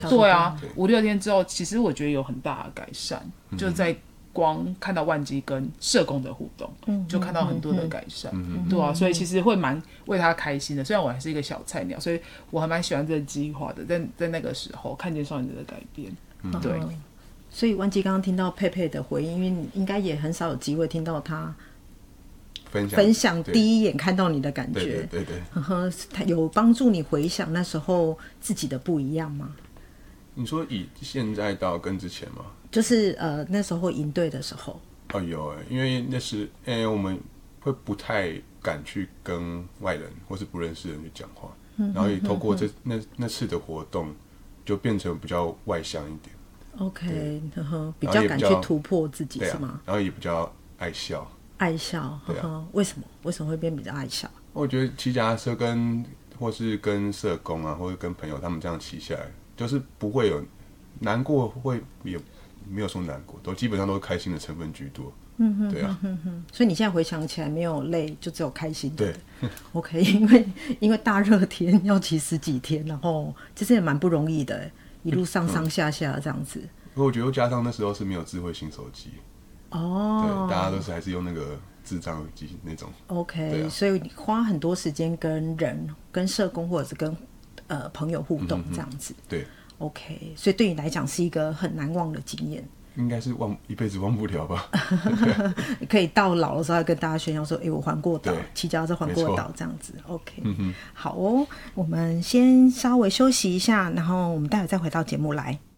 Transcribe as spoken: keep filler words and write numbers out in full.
对啊，五六天之后，其实我觉得有很大的改善，嗯、就在光看到万基跟社工的互动，嗯、就看到很多的改善，嗯、对啊，所以其实会蛮为他开心的。虽然我还是一个小菜鸟，所以我还蛮喜欢这个计划的。在在那个时候看见少年的改变，嗯、对。 所以万基刚刚听到佩佩的回应，因为你应该也很少有机会听到他分享分享第一眼看到你的感觉， 对对对对， 呵呵，他有帮助你回想那时候自己的不一样吗？ 你说以现在到跟之前吗？ 就是呃那时候营队的时候。 哦有哎，因为那时哎、欸、我们会不太敢去跟外人或是不认识的人去讲话，嗯、然后也透过这、嗯、那那次的活动，就变成比较外向一点。 OK， 呵呵，比较敢去突破自己是吗？ 然后也比较爱笑。 爱笑，呵呵，啊、为什么？为什么会变比较爱笑？ 我觉得骑脚踏车跟或是跟社工啊，或者跟朋友他们这样骑下来，就是不会有难过，会也没有说难过，都基本上都是开心的成分居多。嗯哼，对啊。 嗯哼，所以你现在回想起来没有累，就只有开心的。 对。 OK， 因为因为大热天要骑十几天，然后其实也蛮不容易的，一路上上下下这样子。 嗯、我觉得加上那时候是没有智慧型手机。哦，对，大家都是还是用那个智障耳机那种。 OK，、啊、所以你花很多时间跟人、跟社工或者是跟呃朋友互动这样子。嗯、 对 ，OK， 所以对你来讲是一个很难忘的经验。 应该是忘一辈子忘不了吧？ 可以到老的时候还跟大家炫耀说：“哎、欸，我环过岛，骑脚踏车环过岛这样子。” OK，、嗯、好哦，我们先稍微休息一下，然后我们待会再回到节目来。